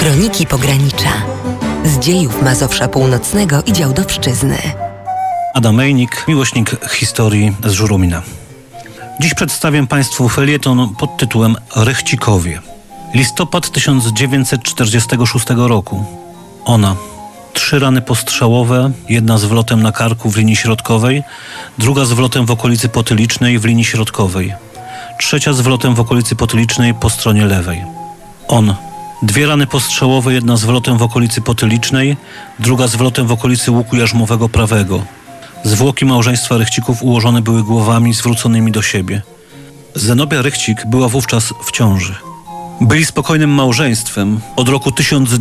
Kroniki Pogranicza. Z dziejów Mazowsza Północnego i Działdowszczyzny. Adam Mejnik, miłośnik historii z Żuromina. Dziś przedstawię Państwu felieton pod tytułem Rychcikowie. Listopad 1946 roku. Ona. 3 rany postrzałowe, jedna z wlotem na karku w linii środkowej, druga z wlotem w okolicy potylicznej w linii środkowej, trzecia z wlotem w okolicy potylicznej po stronie lewej. On. 2 rany postrzałowe, jedna z wlotem w okolicy potylicznej, druga z wlotem w okolicy łuku jarzmowego prawego. Zwłoki małżeństwa Rychcików ułożone były głowami zwróconymi do siebie. Zenobia Rychcik była wówczas w ciąży. Byli spokojnym małżeństwem. Od roku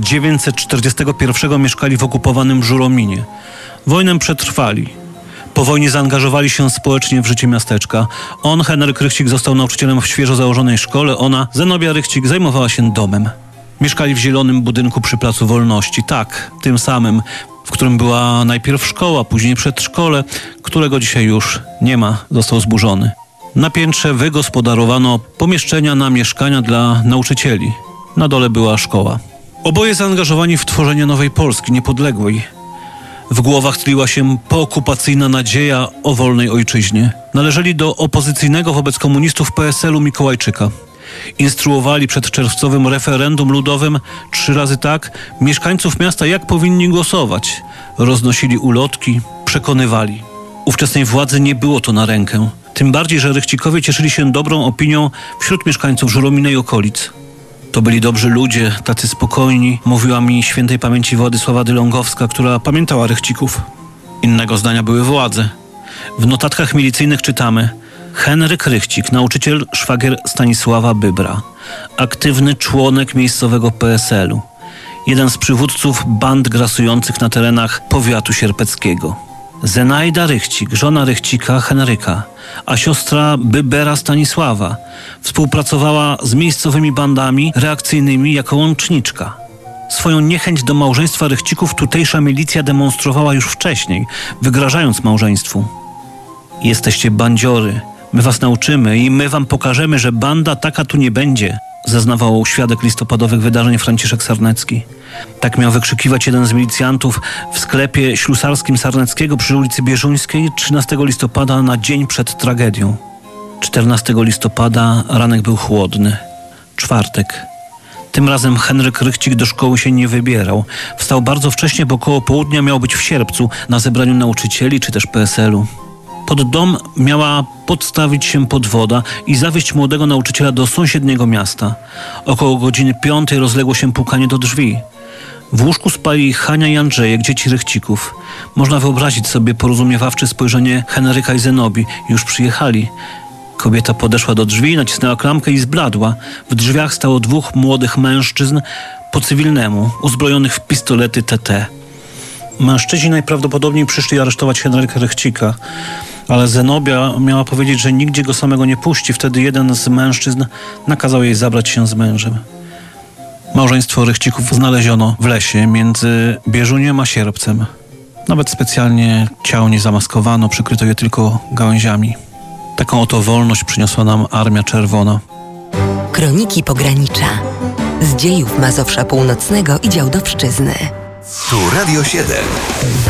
1941 mieszkali w okupowanym Żurominie. Wojnę przetrwali. Po wojnie zaangażowali się społecznie w życie miasteczka. On, Henryk Rychcik, został nauczycielem w świeżo założonej szkole. Ona, Zenobia Rychcik, zajmowała się domem. Mieszkali w zielonym budynku przy Placu Wolności. Tak, tym samym, w którym była najpierw szkoła, później przedszkole, którego dzisiaj już nie ma, został zburzony. Na piętrze wygospodarowano pomieszczenia na mieszkania dla nauczycieli. Na dole była szkoła. Oboje zaangażowani w tworzenie nowej Polski, niepodległej. W głowach tliła się pookupacyjna nadzieja o wolnej ojczyźnie. Należeli do opozycyjnego wobec komunistów PSL-u Mikołajczyka. Instruowali przed czerwcowym referendum ludowym 3 razy tak mieszkańców miasta, jak powinni głosować. Roznosili ulotki, przekonywali. Ówczesnej władzy nie było to na rękę. Tym bardziej, że Rychcikowie cieszyli się dobrą opinią wśród mieszkańców Żuromina i okolic. To byli dobrzy ludzie, tacy spokojni, mówiła mi świętej pamięci Władysława Dylągowska, która pamiętała Rychcików. Innego zdania były władze. W notatkach milicyjnych czytamy: Henryk Rychcik, nauczyciel, szwagier Stanisława Bybra, aktywny członek miejscowego PSL-u, jeden z przywódców band grasujących na terenach powiatu sierpeckiego. Zenaida Rychcik, żona Rychcika Henryka, a siostra Bybera Stanisława, współpracowała z miejscowymi bandami reakcyjnymi jako łączniczka. Swoją niechęć do małżeństwa Rychcików tutejsza milicja demonstrowała już wcześniej, wygrażając małżeństwu. Jesteście bandziory, my was nauczymy i my wam pokażemy, że banda taka tu nie będzie, zeznawał świadek listopadowych wydarzeń Franciszek Sarnecki. Tak miał wykrzykiwać jeden z milicjantów w sklepie ślusarskim Sarneckiego przy ulicy Bieżuńskiej 13 listopada na dzień przed tragedią. 14 listopada ranek był chłodny. Czwartek. Tym razem Henryk Rychcik do szkoły się nie wybierał. Wstał bardzo wcześnie, bo koło południa miał być w Sierpcu na zebraniu nauczycieli czy też PSL-u. Pod dom miała podstawić się podwoda i zawieźć młodego nauczyciela do sąsiedniego miasta. Około godziny 5 rozległo się pukanie do drzwi. W łóżku spali Hania i Andrzejek, dzieci Rychcików. Można wyobrazić sobie porozumiewawcze spojrzenie Henryka i Zenobii. Już przyjechali. Kobieta podeszła do drzwi, nacisnęła klamkę i zbladła. W drzwiach stało 2 młodych mężczyzn po cywilnemu, uzbrojonych w pistolety TT. Mężczyźni najprawdopodobniej przyszli aresztować Henryka Rychcika, ale Zenobia miała powiedzieć, że nigdzie go samego nie puści. Wtedy jeden z mężczyzn nakazał jej zabrać się z mężem. Małżeństwo Rychcików znaleziono w lesie między Bieżuniem a Sierpcem. Nawet specjalnie ciał nie zamaskowano, przykryto je tylko gałęziami. Taką oto wolność przyniosła nam Armia Czerwona. Kroniki Pogranicza. Z dziejów Mazowsza Północnego i Działdowszczyzny. Tu Radio 7.